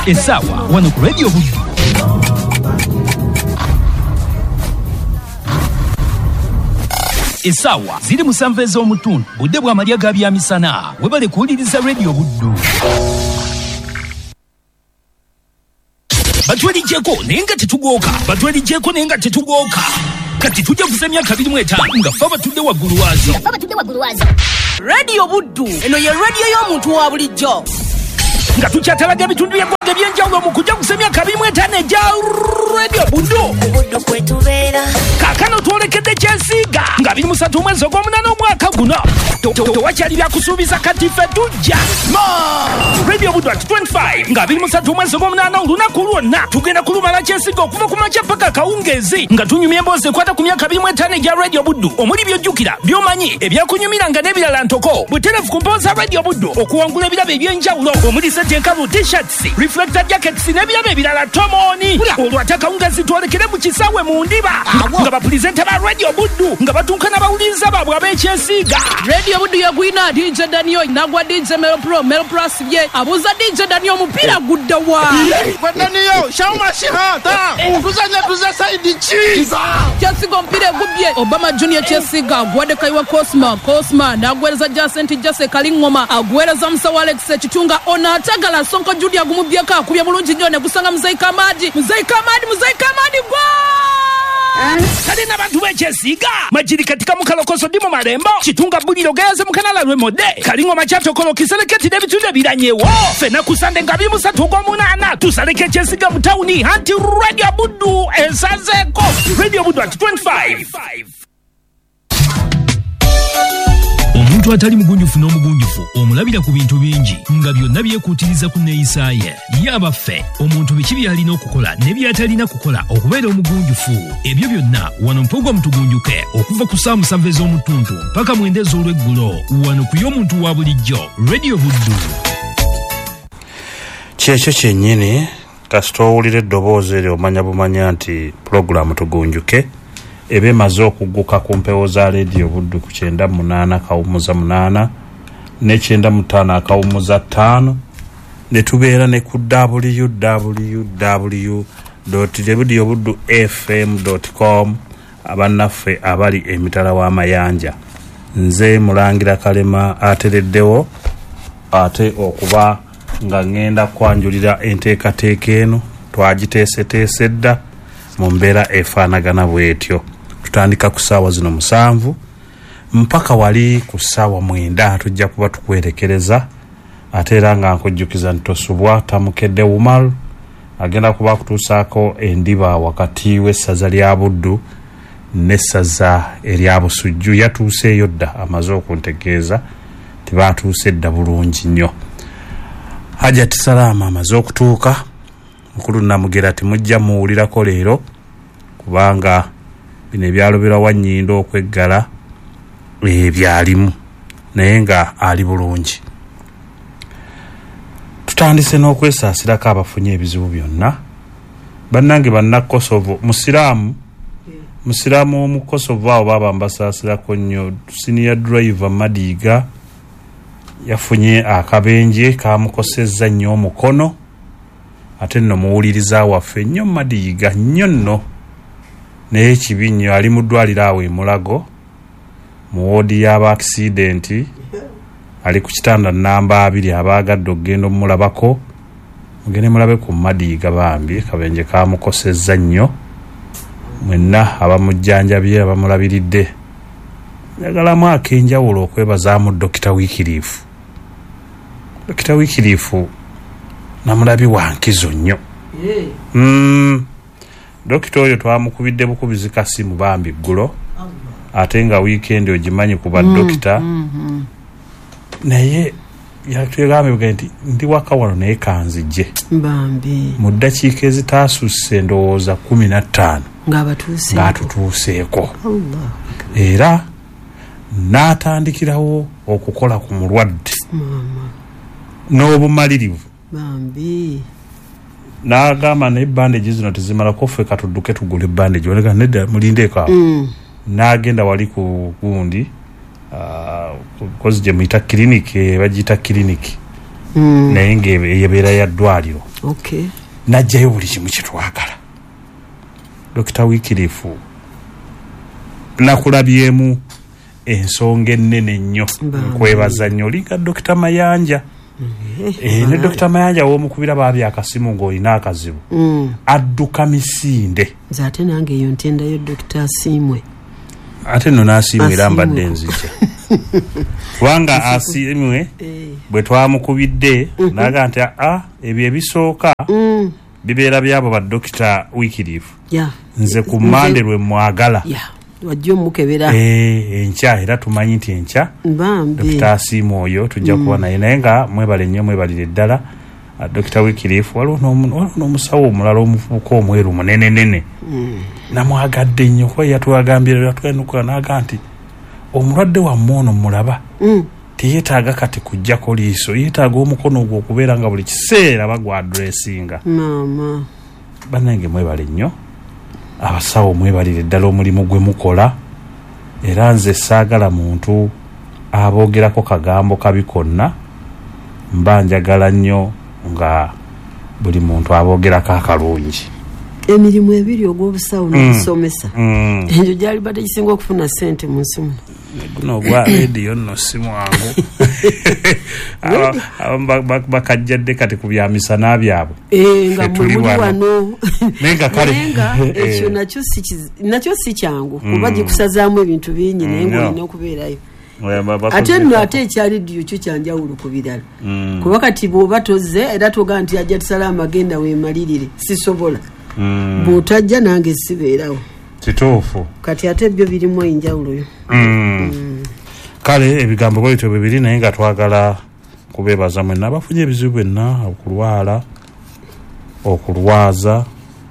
Essaawa wano ku Radio Buddu. Essaawa ziri musanvu ez'omutundu budde bwa malya ga byamisana webale kuwuliriza Radio Buddu. Batwelijjeko naye nga tetugoka. Kati tujja kuza emyaka 25 nga ffe batudde waggulu waazo. Radio Buddu eno ye radio y'omuntu wa bulijjo. Nga tukyatalaga ebitundu by'eggwanga eby'enjawulo mu kujja kuza emyaka 25 egya Radio Buddu kwetubeera. Kaakano twolekedde Kyesiiga nga 23 mwezi ogw'omunaana omwaka guno. Tewakyali byakusuubiza kati ffe tujja. Radio Buddu at 25 nga 23 mwezi ogw'omunaana olunaku lwonna tugenda kulumala Kyesiiga okuva ku makya paka akawungeezi nga tunyumya emboozi ekwata ku myaka 25 egya Radio Buddu omuli by'ojjukira by'omanyi ebyakunyumiranga n'ebirala ntoko butereevu ku mpooza Radio Buddu okuwangula ebirabo eby'enjawulo omuli setenkalu t-shirts reflector jackets n'ebirabo ebirala tomoni. Olwo ate akawungeezi twolekere mu kisaawe mu ndiba nga bapulizenta ba Radio Buddu nga batunkana bawuliriza baabwe ab'Ekyesiiga. Radio Buddu yagwina DJ Daniel nagwa DJ Mel Pro asibye abuza DJ Daniel omupiira gudda wa Daniel shama shihata tuzanya tuza side cheese Kyesiiga omupiira egubye Obama Junior Kyesiiga agwadde Kaiwa Cosma nagwereza Jacent Jase Kalingoma agwereza Musawa Alex Kitunga ona atagala Sonko Julia gumubyeka akubye bulungi nnyo ne gusanga Muzayi Kamadi gwa kale n'abantu b'Ekyesiiga majiri katika mukalokoso ndi mu malembo Kitunga buliro gayaze mukanala lw'emode Kalingoma kyatokolo kiseleketi n'ebitundu ebiranyewo fena kusande nga 23 ogw'omunaana tusaleke Ekyesiiga mu tawuni anti Radio Buddu esazeeko. Radio Buddu at 25. Omuntu atali mugunjufu n'omugunjufu omulabira ku bintu bingi nga byonna byekuutiriza ku neeyisa ye. Yaba ffe omuntu biki byalina okukola ne byatalina kukola okubeera omugunjufu. Ebyo byonna wano mpogwa mutugunjuke okuva ku saa 7 ez'omutuntu mpaka 9 ez'olweggulo wano ku y'omuntu wa bulijjo Radio Buddu. Kyekyo kyennyini kasita owulira eddoboozi eryo omanya bumanya nti pulogulaamu tugunjuke ebe emaze okugguka ku mpewo za Radio Buddu ku 98.8 ne 95.5 ne tubeera ne ku www.radiobuddu.fm.com abannaffe abali emitala w'amayanja. Nze Mulangira Kalema atereddewo ate okuba nga ngenda kwanjulira enteekateeka eno twagiteeseteese dda mu mbeera efaanagana bw'etyo. Tutandika ku ssaawa zino 7 mpaka wali ku ssaawa 9 tujja kuba tukwerekereza ate era nga nkujjukiza ntosubwa Tamukedde Umaru agenda kuba kutuusaako endiba wakati w'essaza lya Buddu n'essaza erya Busujju. Yatuuseeyo dda amaze okuntegeeza tibatuuse dda bulungi nnyo. Hajati Salama amaze okutuuka mukulu Namugera timujja muwulirako leero kubanga bino ebyalo birawa Nnyindo okweggala byalimu naye nga ali bulungi. Tutandise n'okwesaasirako abafunye ebizibu byonna. Bannange banna Kosovo musiraamu omu Kosovo abo baba mbasaasirako nnyo. Senior driver Madiga yafunye akabenje kamukosezza nnyo omukono ate nno muwuliriza waffe nnyo Madiga nnyo nno naye kibi nnyo ali mu ddwaliro awo e Mulago mu woodi y'aba accident ali ku kitanda namba 2 abaagadde okugenda omulabako mugende mulabe ku Madiga bambi kabenje kamukosezza nnyo mwenna abamujjanjabye abamulabiridde njagalamu akenjawulo okwebazaamu Dr. Wikirifu namulabi wankizo nnyo. Dokita oyo twamukubidde bukubizi kasimu bambi ggulo ate nga weekend ogimanyi kuba dokita naye yatwegambe nti ndi waka wano naye kanzijje bambi mu ddakiika ezitaasusse ndowooza 15 ng'atutuuseeko era n'atandikirawo okukola ku mulwadde n'obumalirivu bambi n'agamba ne bandage zino tezimalako ffe katudduke tugule bandage olega nedda mulindeeko awo n'agenda wali ku gundi kozi gye muyita clinic bagiyita clinic naye ngaebeera ya ddwaliro najjayo buli kimu kitwagala. Dr. Wycliffe nakulabyemu ensonga ennene nnyo, nkwebaza nnyo olinga Dr. Mayanja. Ne Dr. Mayanja w'omukubira baabi akasimu ng'olina akazibu adduka misinde. Nze ate nange eyo ntendayo Dr. Simwe. Ate nno n'asiimwe era mbadde nzija kubanga asiimwe bwe twamukubidde naga nti ebyo ebisooka bibeera byabo ba Dr. Wycliffe. Nze ku Mande lwe mwagala wajja omukebera enkya era tumanyi nti enkya Dr. Asiimwe oyo tujja kuba naye nga mwebale nnyo mwebalire ddala. Dr. Wycliffe waliwo n'omusawo omulala omuvubuka omweru munenenene namwagadde nnyo kuba yatwagambira yatwenukuka naga nti omulwadde wammwe ono mulaba teyeetaaga kati kujjako liiso, yeetaaga omukono ogwo okubeera nga buli kiseera bagwa adressinga. Bannange mwebale nnyo, abasawo mwebalire ddala omulimu gwe mukola, era nze saagala muntu aboogerako kagambo kabi konna, mba njagala nnyo nga buli muntu aboogerako akalungi. Emirimu ebiri ogw'obusawo n'obusomesa enjo gyali badde kisinga okufuna ssente mu nsi muno. Guno gwa rediyo nno si mwangu bakajjadde kati ku byamisana byabwe nga muli wano ekyo nakyo si kyangu kuba gikusazaamu ebintu bingi naye ng'olina okubeerayo. Ate nno ate ekya rediyo kyo kyanjawulo ku birala kuba kati bw'oba tozze era toga nti ajja tusala amagenda weemalirire sisobola bw'otajja nange sibeerawo kituufu. Kati ate byo birimu enjawulo yo. Kale ebigambo bwetyo bibiri naye nga twagala kubeebaza mwenna abafunye ebizibu byenna, okulwala, okulwaza,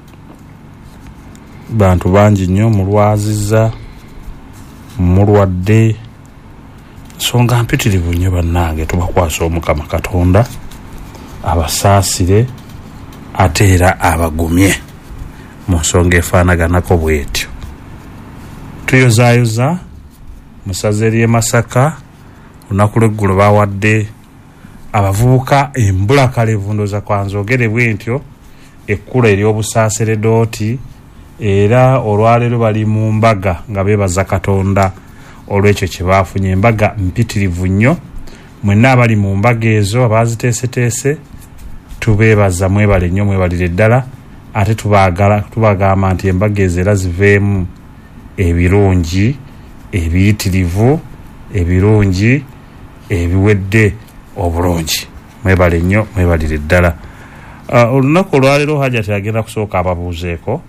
bantu bangi nnyo mulwaziza, mulwadde, nsonga mpitirivu nnyo bannange. Tubakwasa Omukama Katonda abasaasire ate era abagumye mu nsonga efaanaganako bwetyo. Tuyozaayoza musaze ly'e Masaka olunaku lw'eggulo bawadde abavubuka embulakalevu ndooza kwanzogere bwe ntyo ekkula ery'obusaasire dooti, era olwaleero bali mu mbaga nga beebaza Katonda olw'ekyo kye baafunye. Embaga mpitirivu nnyo, mwenna abali mu mbaga ezo abaaziteeseteese tubeebaza, mwebale nnyo, mwebalire ddala. Ate tubagamba nti embaga ezo era ziveemu ebirungi, ebiyitirivu, ebirungi, ebiwedde obulungi. Mwebale nnyo, mwebalire ddala. Olunaku olwaleero Hajati agenda kusooka ababuuzeeko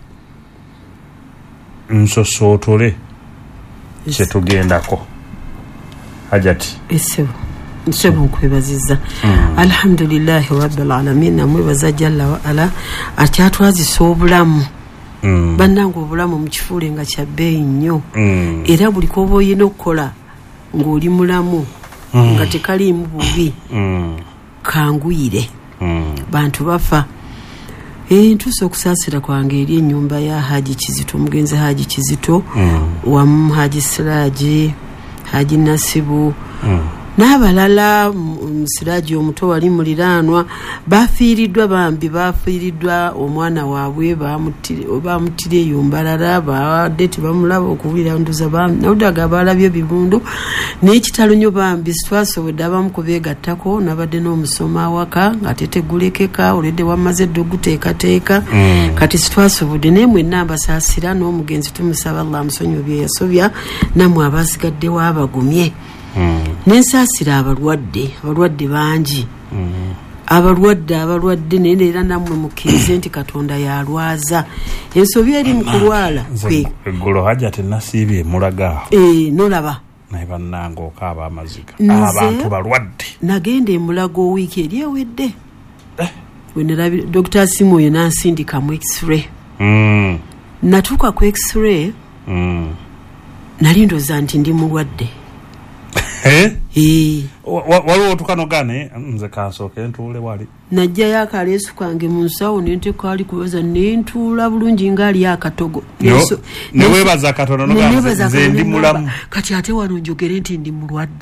nsosootole kyetugendako. Hajati nsebo nkwebaziza alhamdulillahi rabbil alamin, namwebaza jalla wa ala akyatwazisa obulamu bannange. Obulamu mukifuule nga kya bbeeyi nnyo, era buli koba oyina okukola ng'oli mulamu nga tekaliimu bubi kanguyire. Bantu bafa. Ntuuse okusaasira kwange eri ennyumba ya Haji Kizito, omugenzi Haji Kizito wamu Haji Siraaji, Haji Nasibu n'abalala. Siraaji omuto wali muliraanwa bafiiriddwa, bambi bafiiriddwa, omwana waabwe bamuttira eyo mbalala, bawadde tebamulaba okuwulira nduza nawuddaga balabye ebibundu n'ekitalo nnyo, bambi sitwasobodde abamu kubeegattako. Nabadde n'omusoma awaka nga tetegulekeka oledde wamaze dde oguteekateeka, kati sitwasobodde. naye mwenna mbasaasira, n'omugenzi tumusaba Allah amusonyiwe bye yasobya, nammwe abasigaddewo abagumye. Nensaasira abalwadde bangi, abalwadde naye era nammwe mukkirize nti Katonda yalwaza. Ensobi eri mu kulwala eggulo Hajati nasiibye emulaga nolaba naye bannange okaaba amaziga abantu balwadde. Nagenda emulago wiiki eri ewedde wenerabi Dr. Simoyo nansindika mu x-ray. Natuuka ku x-ray nali ndooza nti ndi mulwadde. Waliwo otukanogane nze kansooke ntuule wali najjayo akaleesu kange mu nsawo nenteka ali kubaza nentuula bulungi ngaali akatogo neweebaza Katonda nze ndi mulamu. Kati ate wano njogere nti ndi mulwadde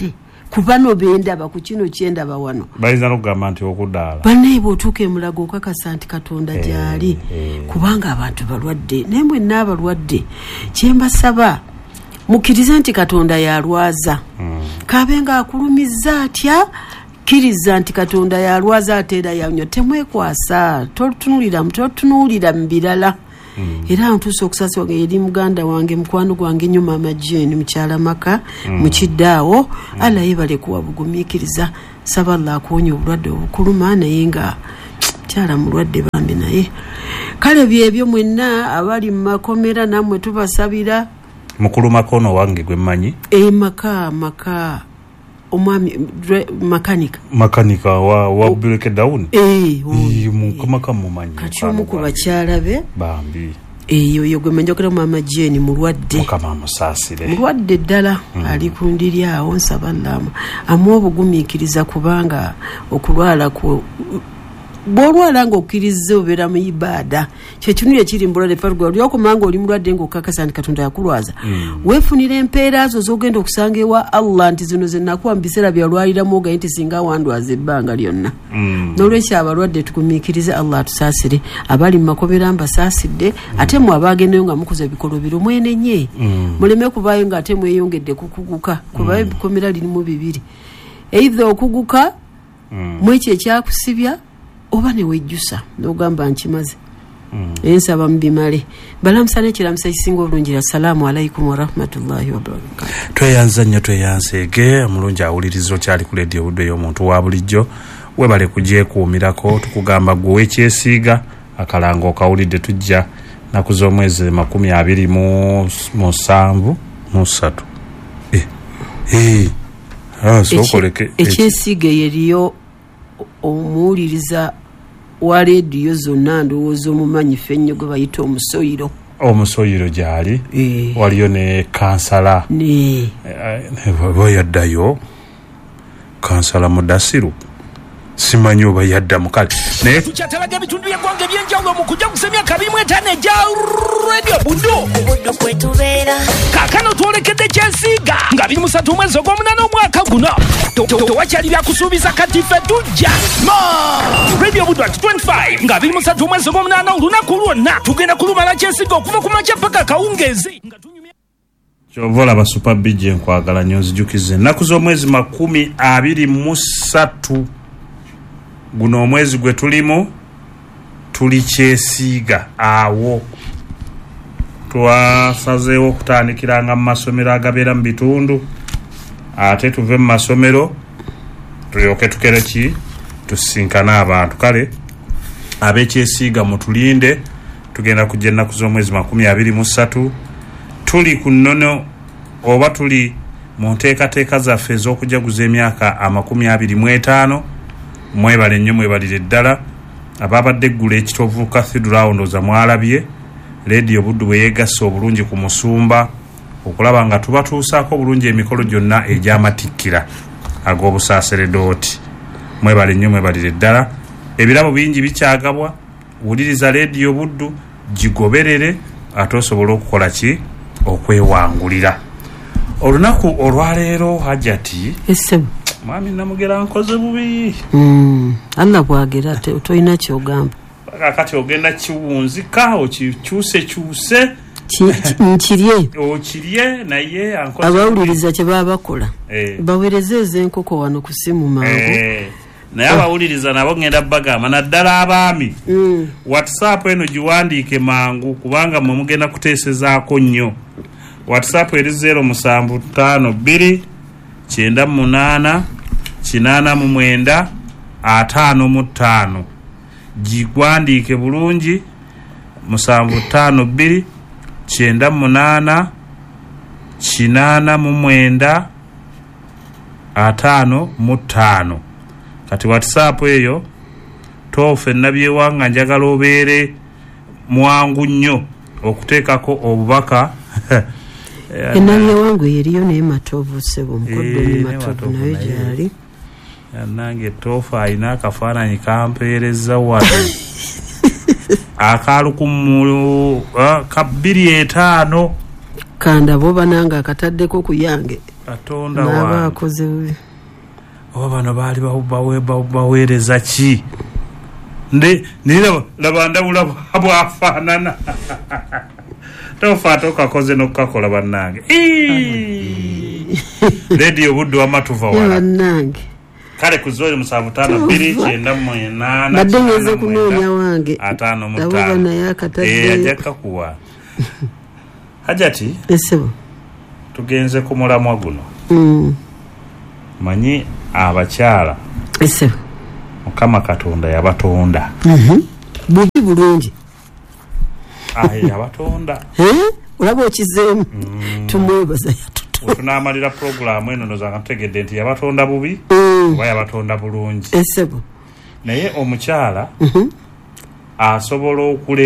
kubano bendaba ku kino kyendaba wano bayinza n'okugamba nti okudaala bannaye bw'otuuka emulago okakasa nti katonda gyali kubanga abantu balwadde naye mwenna abalwadde kyembasaba mukkirize nti katonda yalwaza kabe nga akulumizza atya kkiriza nti katonda yalwaza ate era yanyo temwekwasa totunuulira mu birala era ntuusa okusasibwa eri muganda wange mukwano gwange nnyo maama Jane mukyala maka mukiddaawo alla yebale kuwa bugumiikiriza saba Allah akuwonya obulwadde obukuluma naye nga mukyala mulwadde bambi naye kale byebyo mwenna abali mu makomera nammwe tubasabira mukulu makono wange gwe mmanyi maka omwami makanika wa break down mumaka mumanyi kati omu ku bakyala be bambi eyo gwe manjokera maama Jane mulwadde mukama musaasire mulwadde ddala ali ku ndiri awo nsaba llama amuwa obugumiikiriza kubanga okulwala bw'olwala ng'okkiriza obeera mu ibaada kyekintu ekiri mu bulwadde farugwa olyokumanga oli mulwadde ng'okkakasa nti katonda yakulwaza weefunira empeera zo z'ogenda okusanga ewa Allah nti zino ze nakuwa mu biseera byalwaliramu ogaye nti singa wandwaza ebbanga lyonna n'olwekyo abalwadde tugumiikirize Allah atusaasire abali mu makobera mbasaasidde ate mwe abaagendeyo nga mukuza ebikolo biro mwenenye muleme kubaayo ng'ate mweyongedde kukuguka kubayo ebikomera lirimu bibiri eitha okuguka mu ekyo ekyakusibya oba ne wejjusa n'ogamba nkimaze ensaba mu bimale balamusa n'ekiramusa ekisinga obulungi assalaamu alaikum warahmatullahi wabarakatu tweyanza nnyo tweyanseege omulungi awuliriza okyali ku leediyo budde y'omuntu wa bulijjo webale kugyekuumirako tukugamba gwe wekyesiiga akalango okawulidde tujja naku z'omwezi 27 sokoleke ekyesiiga yeriyo omuwuliriza wa leediyo zonna ndowooza omumanyi ffennyo gwe bayita omusoyiro gyali waliyo ne kansala bayaddayo kansala Mudasiru simanyi oba yadda mukale naye tukyatalaga ebitundu by'eggwanga ebyenjawulo mu kujja kusemya 25 egya Radio Buddu kwetubeera kaakano twolekedde Kyesiiga nga 23 mwezi ogw'omunaana omwaka guno tewakyali byakusuubiza kati ffe tujja Radio Buddu 25 nga 23 mwezi ogw'omunaana olunaku lwonna tugenda kulumala Kyesiiga okuva ku makya paka kawungeezi kyova olaba super big enkwagala nnyo nzijukize ennaku z'omwezi 23 guno omwezi gwe tulimu tuli Kyesiiga awo twasazeewo okutandikiranga mu masomero agabeera mu bitundu ate tuve mu masomero tulyoke tukereki tusisinkana abantu kale ab'Ekyesiiga mutulinde tugenda kujja ennaku z'omwezi 23 tuli ku nnono oba tuli mu nteekateeka zaffe ez'okujaguza emyaka 25 mwebale nnyo mwebalire ddala ababadde eggula ekitovu cathedral ndooza mwalabye Radio Buddu bwe yeegasse obulungi ku musumba okulaba nga tubatuusaako bulungi emikolo gyonna egy'amatikkira ag'obusaaseredooti mwebale nnyo mwebalire ddala ebirabo bingi bikyagabwa wuliriza Radio Buddu gigoberere ate osobola okukola ki okwewangulira olunaku olwaleero hajjati essebo mwami namugera nkoze bubi Allah bwagera tolina kyogamba kakati ogenda kiwunzika okikyuse okirye naye abawuliriza kye baba bakola baweerezeza enkoko wano ku simu mangu naye abawuliriza nabo ngenda bagamba naddala abaami WhatsApp eno giwandiike mangu kubanga mwe mugenda kuteesezaako nnyo WhatsApp eri 0752 98 89 55 gigwandiike bulungi 752 98 89 55 kati WhatsApp eyo tofe nabyewanga njagala obeere mwangu nnyo okuteekako obubaka enabye wangu yeriyo naye matovu sebo mukoddo ni matovu naye gyali nange tofa ayina akafaananyi kampeereza wano akalukumu ka 25 kanda bo bananga akataddeko ku yange katonda n'abaakoze oba bano baali baweereza ki laba ndawula bwafaanana tofa tokakoze nokukakola bannange radio budde wamatuva wala bannange kale ku 075298 badde ngeze kunoonya wange 55 ajaka kuwa hajati esebo tugenze ku mulamwa guno manyi abakyala esebo Mukama Katonda yabatonda bubi bulungi yabatonda olaba okizeemu tumwebaza yatutonda tunamalira programu eno nozanga tutegedde nti yabatonda bubi oba yabatonda bulungi esebo naye omukyala asobola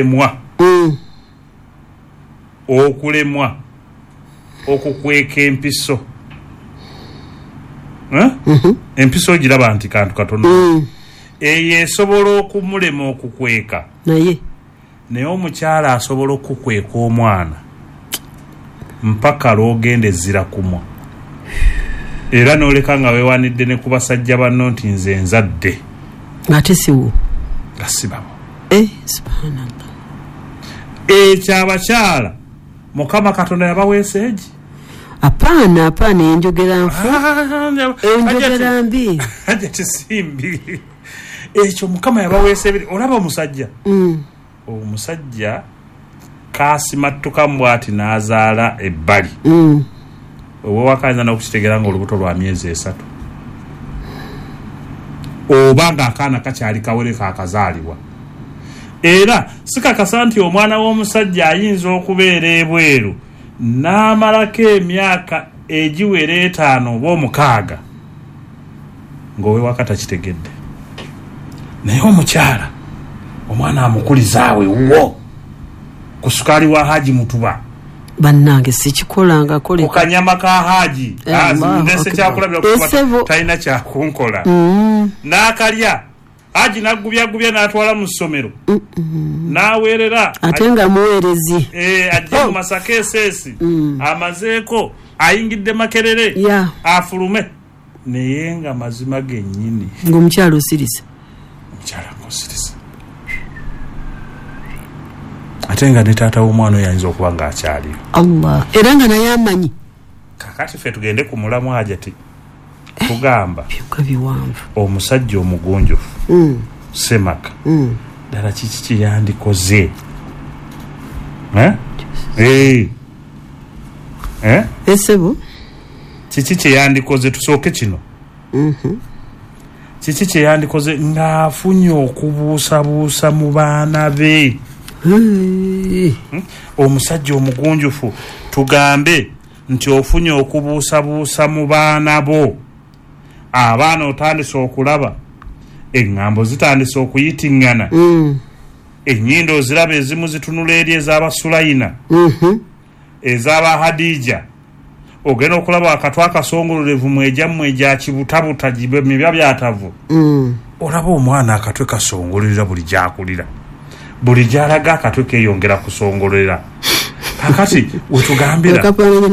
okulemwa okukweka empiso empiso giraba nti kantu katono eyo esobola okumulema okukweka naye omukyala asobola okukweka omwana mpaka lwogenda ezira kumwa era n'oleka nga weewanidde ne ku basajja banno nti nze nzadde ng'ate siwo nga sibabo subhanallah ekyo abakyala Mukama Katonda yabaweesa egi apaana enjogera nfu enjogera mbi ajja tisimbi ekyo Mukama yabaweesa ebiri olaba omusajja kaasimattuka mbwati n'azaala ebbali obwewakanyana n'okukitegeera nga olubuto lwa myezi 3 oba ng'akaana kakyali kawere kaakazaalibwa era sikakasa nti omwana w'omusajja ayinza okubeera ebweru n'amalako emyaka egiwera 5 oba 6 ng'owewaka takitegedde naye omukyala omwana amukulizaawe wo ku sukaali wa Haji Mutuba bannange sikikolanga ku kanyama ka Haji ndese kyakulabira talina kyakunkola n'akalya Haji naggubya n'atwala mu ssomero n'aweerera ate nga muweerezi ajja mu Masaka eseesi amazeeko ayingidde Makerere afulume naye nga mazima gennyini ng'omukyala osirise ate nga ne taata w'omwana oyo ayinza okuba ng'akyaliyo Allah era nga naye amanyi kakati ffe tugende ku mulamu Hajati tugamba biwanvu omusajja omugunjufu Semaka ddala kiki kyeyandikoze esebo kiki kyeyandikoze tusooke kino kiki kyeyandikoze ng'afunye okubuusabuusa mu baana be omusajja omugunjufu tugambe nti ofunye okubuusabuusa mu baana bo abaana otandise okulaba eŋŋambo zitandise okuyitiŋŋana ennyindo oziraba ezimu zitunula eri ez'Abasulayina ez'aba Hadija ogenda okulaba akatwa akasongololevu mwejjammwe egya kibutabuta mibya byatavu olaba omwana akatwe kasongolera buli gy'akulira buli gy'alaga akatwe keeyongera kusongolera kakati wetugambira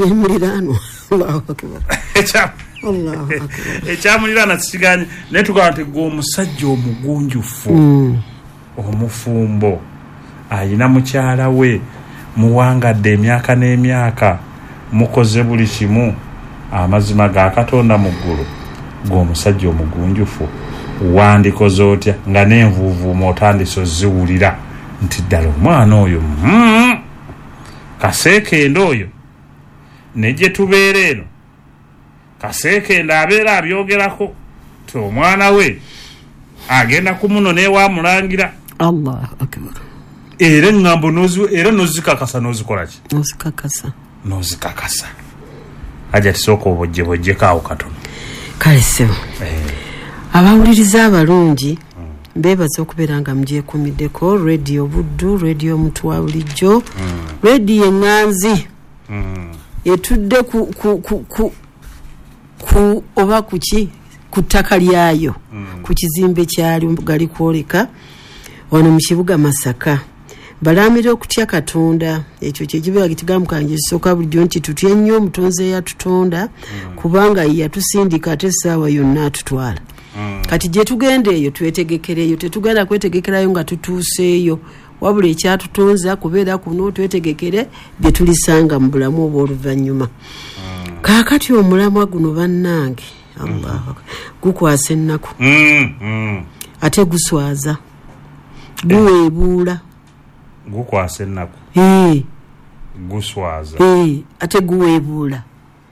ekyamuliraana kikiganye naye tugamba nti gweomusajja omugunjufu omufumbo ayina mukyala we muwangadde emyaka n'emyaka mukoze buli kimu amazima ga Katonda mu ggulu gweomusajja omugunjufu wandikoze otya nga n'envuuvuuma otandise oziwulira nti ddala omwana oyo kaseekenda oyo ne gye tubeera eno kaseekenda abeera abyogerako ti omwana we agenda kumuno newamulangira Allahu akbar era eŋŋambo era nozikakasa nozikola ki nozikakasa aja tisooka obojjebojjeko awo katono kale sebo abawuliriza abalungi mbebaza okubeera nga mugyekumiddeko radio Buddu radio Mutuwa bulijjo radio eŋŋanzi etudde ku oba kuki ku ttaka lyayo ku kizimbe kyali gali kwoleka wano mu kibuga Masaka balamira okutya Katonda ekyo kyekibeera kitigamu kanje soka bulijjo nti tutye nnyo omutonzi eyatutonda kubanga yatusindika ate essaawa yonna atutwala kati gye tugenda eyo twetegekereyo tetugenda kwetegekerayo nga tutuuseeyo wabula ekyatutonza kubeera kuno twetegekere bye tulisanga mu bulamu obw'oluvannyuma kaakati omulamwa guno bannange Allah gukwasa ennaku ate guswaza guweebuula gukwasa ennaku guswaza ate guweebuula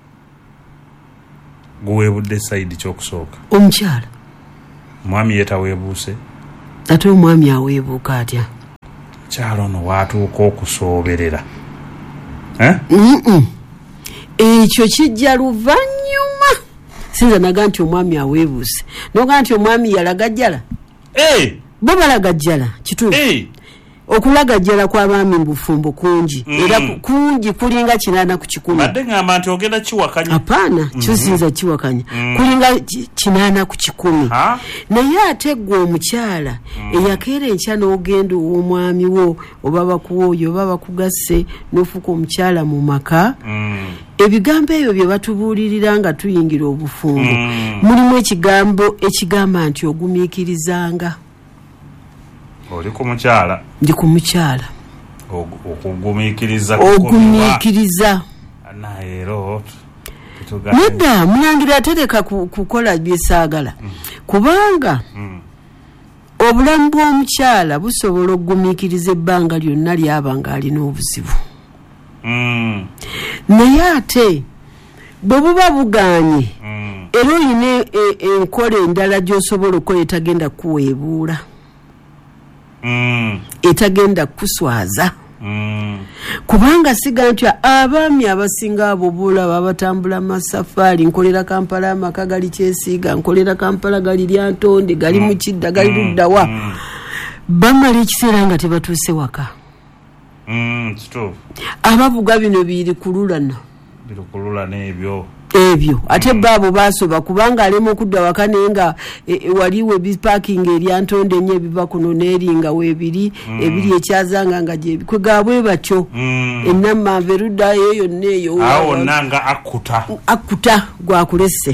guweebudde sayidi kyokusooka omukyala mwami yetaweebuuse ate omwami aweebuuka atya mukyala ono waatuuka okusooberera ekyo kijja luvannyuma sinza naga nti omwami aweebuuse noga nti omwami yalagajjala bo balagajjala kituufu okulagajjala kw'abaami mu bufumbo kungi era kungi kulinga 8 ku 10 badde ngamba nti ogenda kiwakanya apana kyosinza kiwakanya kulinga 8 ku 10 naye ate gwe omukyala eyakeera enkya n'ogenda ow'omwami wo oba bakuwooyo oba bakugasse n'ofuuka omukyala mu maka ebigambo ebyo bye batubuulirira nga tuyingira obufumbo mulimu ekigambo ekigamba nti ogumiikirizanga oli ku mukyala ndi ku mukyala ogumiikiriza naero nedda mulangira atereka kukola byesaagala kubanga obulamu bw'omukyala busobola okugumiikiriza ebbanga lyonna lyaba nga alina obuzibu naye ate bwe buba buganye era olina enkola endala gy'osobola okukola etagenda kuweebuula etagenda kuswaza kubanga siga nti abaami abasinga abo bulaba batambula masafaari nkolera Kampala amaka gali Kyesiiga nkolera Kampala gali Lyantonde gali Mukidda gali Luddawa bamala ekiseera nga tebatuuse waka abavuga bino biri kululana n'ebyo ate baabo basoba kubanga alema okudda waka naye nga waliwo biparking eryantonde ennyo ebiva kuno n'eringa weebiri ebiri ekyazanga nga kwe gaabwe batyo ennamanva eruddayo yonna eyo awo nanga akkuta gwakulesse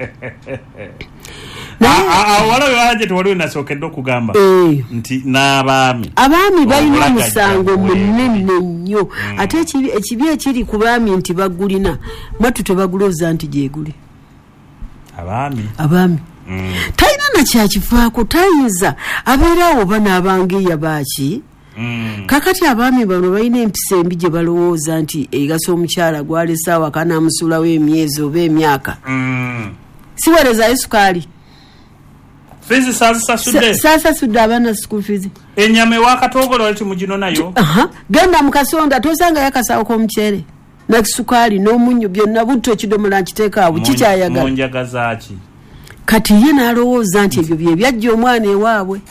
walawe wanje tewaliwe nasookedde okugamba nti n'abaami balina omusango munene nnyo ate ekibi ekiri ku baami nti bagulina mwattu tebagulooza nti gyeguli abaami talina nakyakifaako tayinza abeerawo banaabangeeya baaki kakati abaami bano balina empisa embi gye balowooza nti egasa omukyala gwalesa awaka n'amusulawo emyezi oba emyaka siwerezayo sukaali fizi sasasudde abaana school fees enyama ewakatogolo wali timugino nayo genda mu kasonda tosanga yakasawo k'omuceere nakisukaali n'omunyo byonna butto ekidomola nkiteeka awo kikyayagala munjagazaaki kati ye n'alowooza nti ebyo bye byajja omwana ewaabwe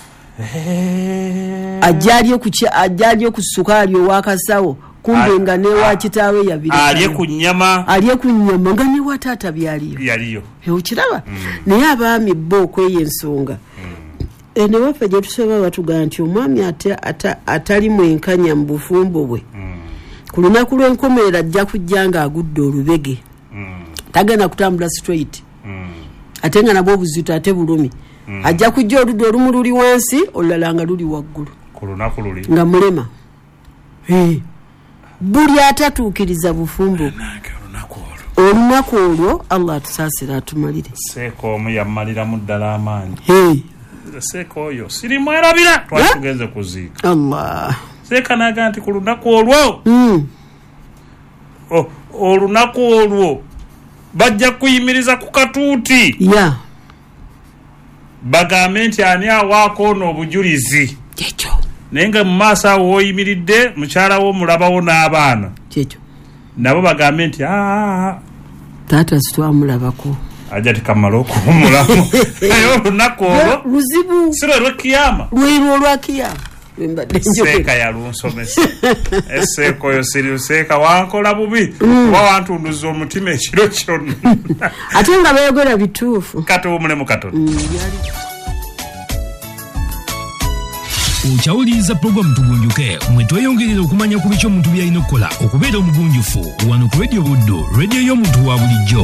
ajjalye ku sukaali owakasawo kumbe nga newa kitaawe yabira alye ku nnyama nga newa taata byaliyo okiraba naye abaami bo okweyo ensonga ne waffe gye tusoba batugaa nti omwami atali mwenkanya mu bufumbo bwe ku lunaku lw'enkomerera ajja kujja nga agudde olubege tagenda kutambula straight ate nga nabwo obuzito ate bulumi ajja kujja oludde olumu luli wansi olulala nga luli waggulu ku lunaku luli nga mulema buli atatuukiriza bufumbo olunaku olwo Allah atusaasira atumalire seeko omu yammaliramu ddala amaanyi seeko oyo sirimwerabira twatugenze kuziika Allah seeka naga nti ku lunaku olwo olunaku olwo bajja kuyimiriza ku katuuti bagambe nti ani awaako ono obujulizi kyekyo naye nga mu maaso awo w'oyimiridde mukyala wo mulabawo n'abaana kyekyo nabo bagambe nti taata sitwamulabako ajja tikamala okuwumulamu naye olunaku olwo luzibu si lwe lwekiyama lwirwo olwakiyama seeka yalunsomesa eseeka oyo siriuseeka wankola bubi oba wantunduza omutima ekiro kyonna ate nga beeyogera bituufu katuwumulemu katono Uchawuliza programu tugunjuke mwetweyongerera okumanya ku bicho omuntu byalina okukola okubeera omugunjufu wano ku Radio Buddo, radio y'omuntu wa bulijjo.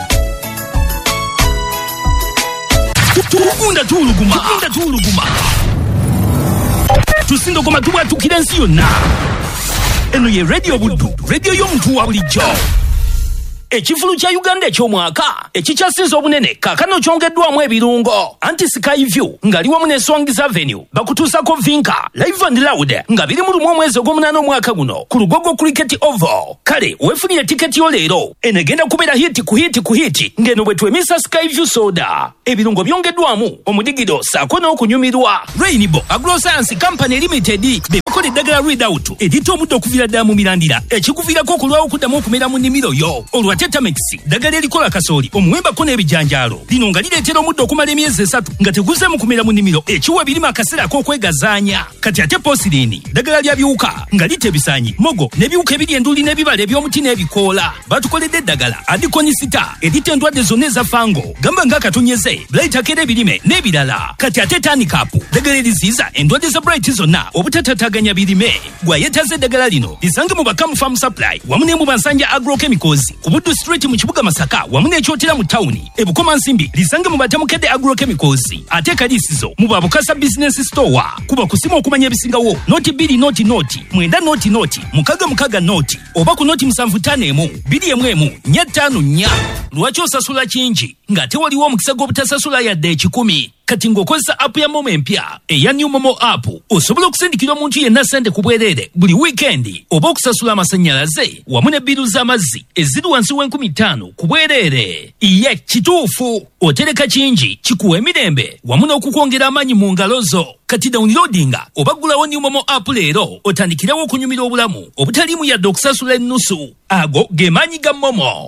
Tukunda tuluguma tusindogoma tubwatukira ensi yonna. Eno ye Radio Buddo, radio y'omuntu wa bulijjo. Ekifulu kya Uganda eky'omwaka ekikyasinze obunene kaakano kyongeddwamu ebirungo. Anti-Skyview ngali wamu ne Swangis Avenue bakutuusako Vinca Live and Loud nga biri mu lumu omwezi ogw'omunaana omwaka guno ku Lugogo Cricket Oval. Kale weefunire tiketi yo leero enegenda kubeera hiti ku hiti ng'eno bwe twemisa Skyview soda. Ebirungo byongeddwamu omudigido saako n'okunyumirwa. Rainbow Agroscience Company Limited bebakola eddagala Readout eritta omuddo okuviira ddala mu mirandira ekikuviirako okulwawo okuddamu okumera mu nnimiro yo. Tetamix dagali erikola kasooli omuwembako n'ebijanjaalo lino nga lireetera omuddo okumala emyezi 3 nga teguze mu kumera mu nnimiro ekiwa ebirima akaseera k'okwegazaanya. Kati ate posirini ddagala lya biwuka nga litta ebisaanyi mogo n'ebiwuka ebiri enduli n'ebibala eby'omuti n'ebikoola. Batukoledde eddagala adikonisita eritta endwadde zonna eza fango gamba ng'akatonyeze Bright akera ebirime n'ebirala. Kati ate tanikapu ddagala eriziyiza endwadde za Bright zonna obutatataganya birime. Gwayeetaze eddagala lino lisange mu Bakamu Farm Supply wamu ne mu Bansanja Agrochemicals ku Buddu Street mu kibuga Masaka wamu n'ekyotera mu tawuni ebukoma nsimbi lisange mu Batamukedde Agrochemicals ate kalisizo mu Babukasa Business Store kuba kusima okumanya ebisingawo noti 2 noti 9 mukaga noti oba ku noti 751 2 lwaki osasula kingi nga tewaliwo omukisa gw'obutasasula yadde 10. Kati ng'okozesa app ya Momo empya eya New Momo app osobola okusindikira omuntu yenna sente ku bwereere buli weekend oba okusasula amasannyalaze wamu ne biru z'amazzi eziri wansi w'50 ku bwereere. Iye kituufu otereka kingi kikuwa emirembe wamu n'okukwongera amaanyi mu ngalo zo. Kati downloadinga oba ggulawo New Momo app leero otandikirawo okunyumira obulamu obutaliimu yadde okusasula ennusu. Ago ge maanyi ga Momo.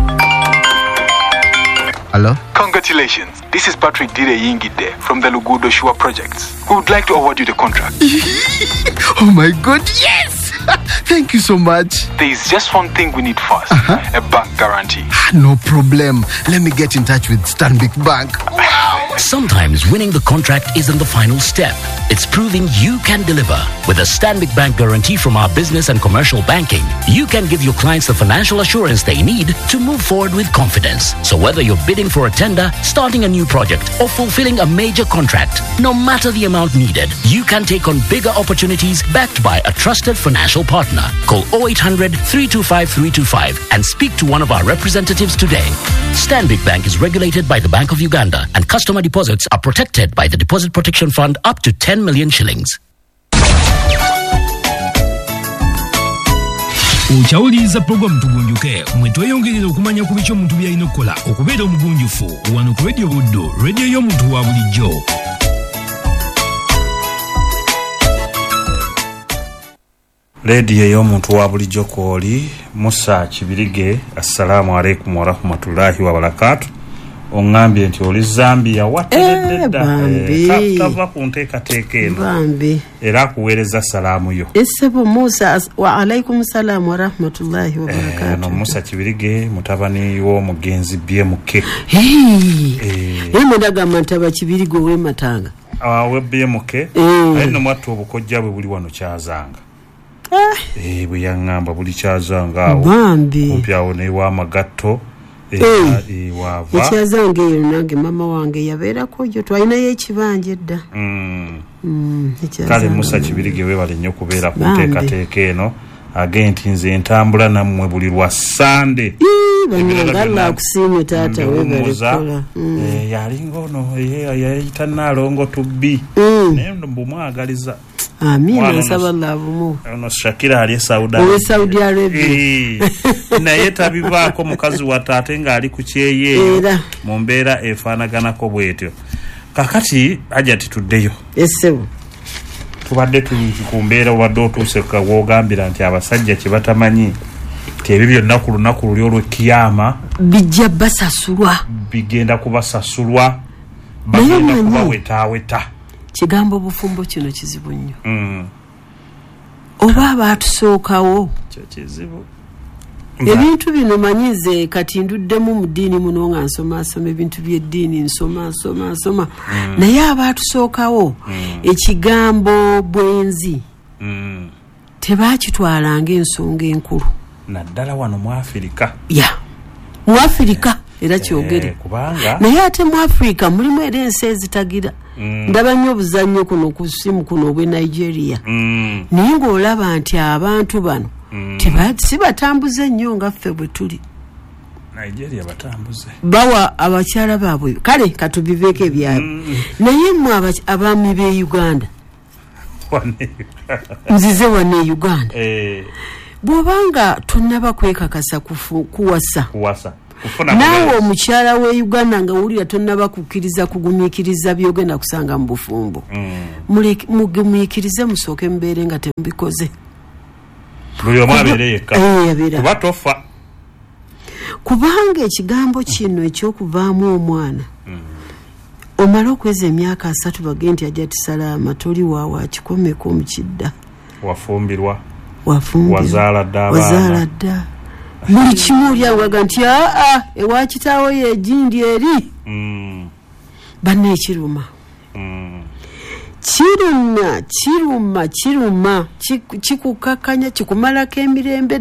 Hello? Congratulations. This is Patrick Dire Yingide from the Lugudo Shua Projects. We would like to award you the contract. Oh my God, yes! Thank you so much. There is just one thing we need first. A bank guarantee. No problem. Let me get in touch with Stanbic Bank. Sometimes winning the contract isn't the final step. It's proving you can deliver. With a Stanbic Bank guarantee from our business and commercial banking, you can give your clients the financial assurance they need to move forward with confidence. So whether you're bidding for a tender, starting a new project, or fulfilling a major contract, no matter the amount needed, you can take on bigger opportunities backed by a trusted financial partner. Call 0800 325 325 and speak to one of our representatives today. Stanbic Bank is regulated by the Bank of Uganda, and customer deposits are protected by the Deposit Protection Fund up to 10 million shillings. Uchawuliza programu tugunjuke mwetweyongerera okumanya ku bicho omuntu byalina okukola okubeera omugunjufu wano ku Radio Buddo, radio y'omuntu wa bulijjo. Radio y'omuntu wa bulijjo kwoli Musa Kibirige. Assalamu alaikum wa rahmatullahi wa barakatuh. Ongambye nti oli Zambia wateredda tava ku nteekateeka eno bambi era kuweereza salaamu yo. Essebo Musa wa alaikum salam wa rahmatullahi wa barakatuh. No Musa Kibirige mutabani w'omugenzi BMK. Mudaga mantaba Kibirige we matanga we BMK ayino mwattu obukojja bwe buli wano kyazanga bwe yaŋŋamba buli kyazanga awo kumpi awo ne w'amagatto wava ekyazange eyo nange mama wange yabeerako yo twalinayo ekibanja edda. Kale Musa Kibirige weebale nnyo kubeera ku nteekateeka eno agenti nze entambula nammwe buli lwa Sande banagala akusiime taata weebalekola yalinga ono yayita Naalongo tubbi naye mbumwagaliza. Amina nsaba labumu. Ono Shakira ali Saudi Arabia. Naye tabivaako mukazi wa taate ng'ali ku kyeyeeyo mu mbeera efaanaganako bwetyo. Kakati ajja tituddeyo. Essebo. Tubadde ku mbeera obadde otuuse w'ogambira nti abasajja kye batamanyi nti ebyo byonna ku lunaku luli olw'ekiyama bijja basasulwa. Bigenda kubasasulwa. Bagenda kubawetaaweta. Kigambo bufumbo kino kizibu nnyo. Oba abatusookawo kyo kizibu. ebintu bino manyize kati nduddemu mu ddiini muno nga nsoma ebintu by'eddiini nsoma naye abaatusookawo ekigambo bwenzi tebaakitwalanga ensonga enkulu naddala wano mu Afirika mu Afirika era kyogere naye ate mu Afirika mulimu era ensi ezitagira ndaba nnyo obuzannyo kuno ku simu kuno obw'e Nigeria naye ng'olaba nti abantu bano si batambuze nnyo nga ffe bwe tuli Nigeria batambuze bawa abakyala baabwe kale katubiveeko ebyabwe naye mmwe abaami b'e Uganda nzize wane Uganda bw'obanga tonnaba kwekakasa kuwasa naawe omukyala we Uganda nga wulira tonnaba kukkiriza kugumiikiriza byogenda kusanga mu bufumbo mugumiikirize musooke mubeere nga temubikoze buli omu abeere yekka kuba tofa kubanga ekigambo kino ekyokuvaamu omwana omala okweza emyaka 3 bage nti ajja tisalaama toli waawe akikomeko mu kidda wafumbirwa wazaala dda buli kimu olyawaga nti ewa kitaawo yegindi eri banne ekiruma kiruma kikukakanya kikumalako emirembe